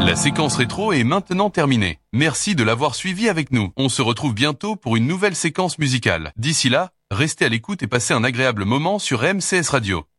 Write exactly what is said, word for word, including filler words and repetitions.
La séquence rétro est maintenant terminée. Merci de l'avoir suivi avec nous. On se retrouve bientôt pour une nouvelle séquence musicale. D'ici là, restez à l'écoute et passez un agréable moment sur M C S Radio.